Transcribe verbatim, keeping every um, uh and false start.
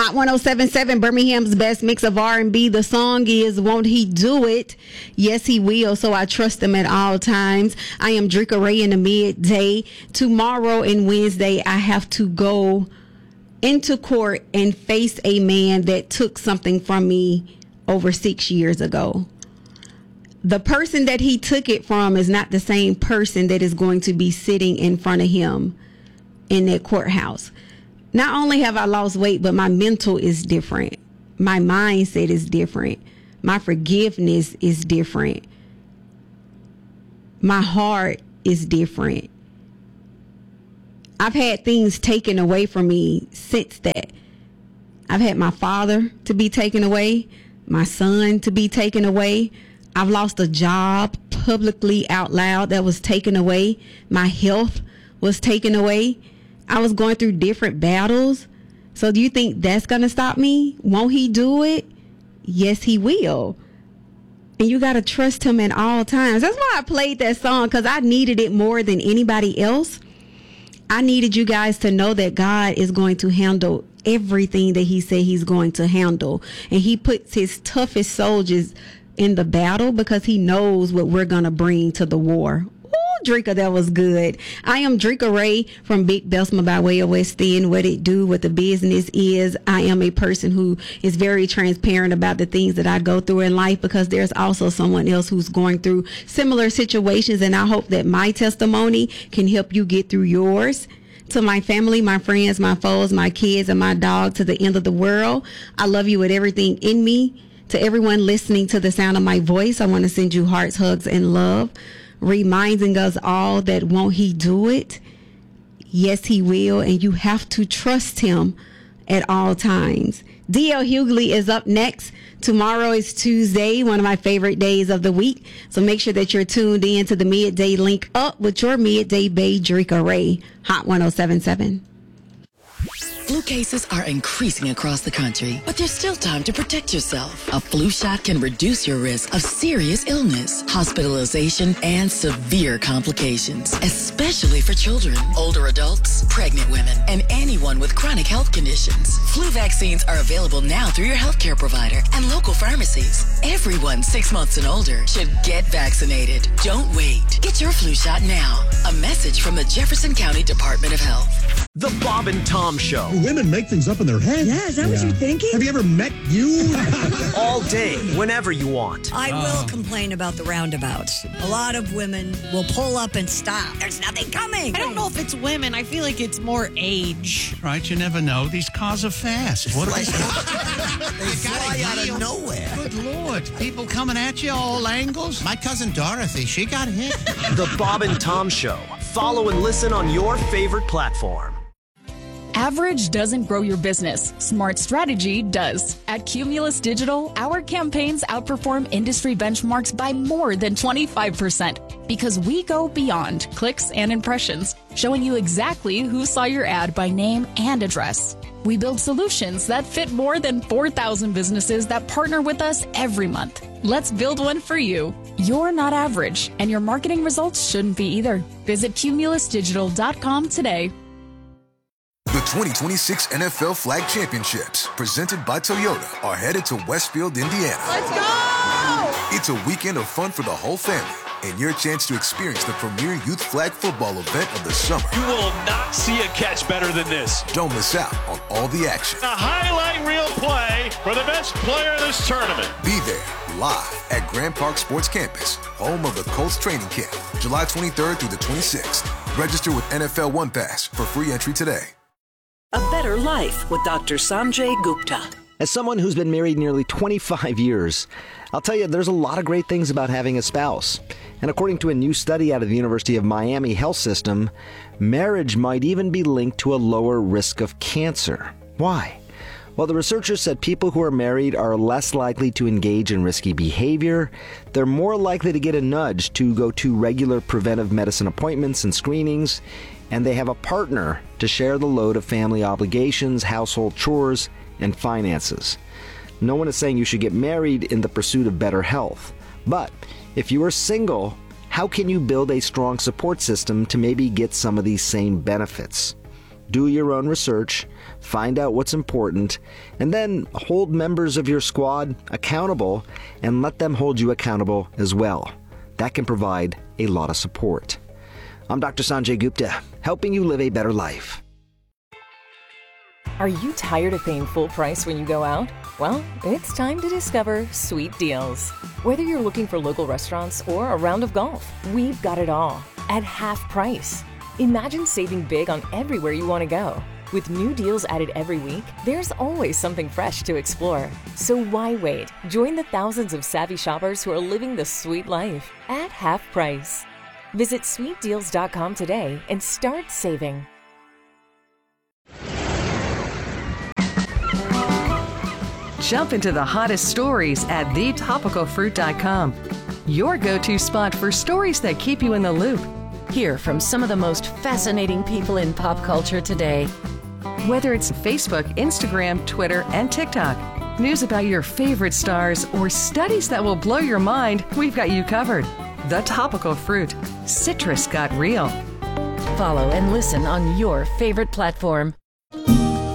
Hot one oh seven point seven, Birmingham's best mix of R and B. The song is Won't He Do It? Yes, He Will, so I trust Him at all times. I am Drika Ray in the midday. Tomorrow and Wednesday, I have to go into court and face a man that took something from me over six years ago. The person that he took it from is not the same person that is going to be sitting in front of him in that courthouse. Not only have I lost weight, but my mental is different. My mindset is different. My forgiveness is different. My heart is different. I've had things taken away from me since that. I've had my father to be taken away, my son to be taken away. I've lost a job publicly out loud that was taken away. My health was taken away. I was going through different battles. So do you think that's going to stop me? Won't He do it? Yes, He will. And you got to trust Him at all times. That's why I played that song, because I needed it more than anybody else. I needed you guys to know that God is going to handle everything that He said He's going to handle. And He puts His toughest soldiers in the battle because He knows what we're going to bring to the war. Drika, that was good. I am Drika Ray from Big Bessemer by way of West End. What it do, what the business is. I am a person who is very transparent about the things that I go through in life, because there's also someone else who's going through similar situations, and I hope that my testimony can help you get through yours. To my family, my friends, my foes, my kids, and my dog to the end of the world, I love you with everything in me. To everyone listening to the sound of my voice, I want to send you hearts, hugs, and love, reminding us all that won't He do it? Yes, He will, and you have to trust Him at all times. D L Hughley is up next. Tomorrow is Tuesday, one of my favorite days of the week, so make sure that you're tuned in to the Midday Link Up with your Midday Bae, Drika Ray. Hot one oh seven point seven. Flu cases are increasing across the country, but there's still time to protect yourself. A flu shot can reduce your risk of serious illness, hospitalization, and severe complications, especially for children, older adults, pregnant women, and anyone with chronic health conditions. Flu vaccines are available now through your healthcare provider and local pharmacies. Everyone six months and older should get vaccinated. Don't wait. Get your flu shot now. A message from the Jefferson County Department of Health. The Bob and Tom Show. Women make things up in their head. Yeah, is that yeah. what you're thinking? Have you ever met you? All day, whenever you want. I uh. will complain about the roundabouts. A lot of women will pull up and stop. There's nothing coming. I don't know if it's women. I feel like it's more age. Right, you never know. These cars are fast. What are they? They fly out of nowhere. Good Lord. People coming at you all angles. My cousin Dorothy, she got hit. The Bob and Tom Show. Follow and listen on your favorite platform. Average doesn't grow your business. Smart strategy does. At Cumulus Digital, our campaigns outperform industry benchmarks by more than twenty-five percent because we go beyond clicks and impressions, showing you exactly who saw your ad by name and address. We build solutions that fit more than four thousand businesses that partner with us every month. Let's build one for you. You're not average, and your marketing results shouldn't be either. Visit cumulus digital dot com today. The twenty twenty-six N F L Flag Championships, presented by Toyota, are headed to Westfield, Indiana. Let's go! It's a weekend of fun for the whole family and your chance to experience the premier youth flag football event of the summer. You will not see a catch better than this. Don't miss out on all the action. A highlight reel play for the best player in this tournament. Be there live at Grand Park Sports Campus, home of the Colts training camp, July twenty-third through the twenty-sixth. Register with N F L One Pass for free entry today. A better life with Doctor Sanjay Gupta. As someone who's been married nearly twenty-five years, I'll tell you there's a lot of great things about having a spouse. And according to a new study out of the University of Miami Health System, marriage might even be linked to a lower risk of cancer. Why? Well, the researchers said people who are married are less likely to engage in risky behavior, they're more likely to get a nudge to go to regular preventive medicine appointments and screenings, and they have a partner to share the load of family obligations, household chores, and finances. No one is saying you should get married in the pursuit of better health. But if you are single, how can you build a strong support system to maybe get some of these same benefits? do your own research, find out what's important, and then hold members of your squad accountable and let them hold you accountable as well. That can provide a lot of support. I'm Doctor Sanjay Gupta, helping you live a better life. Are you tired of paying full price when you go out? Well, it's time to discover Sweet Deals. Whether you're looking for local restaurants or a round of golf, we've got it all at half price. Imagine saving big on everywhere you want to go. With new deals added every week, there's always something fresh to explore. So why wait? Join the thousands of savvy shoppers who are living the sweet life at half price. Visit sweet deals dot com today and start saving. Jump into the hottest stories at the topical fruit dot com. Your go-to spot for stories that keep you in the loop. Hear from some of the most fascinating people in pop culture today. Whether it's Facebook, Instagram, Twitter, and TikTok, news about your favorite stars, or studies that will blow your mind, we've got you covered. The Topical Fruit. Citrus got real. Follow and listen on your favorite platform.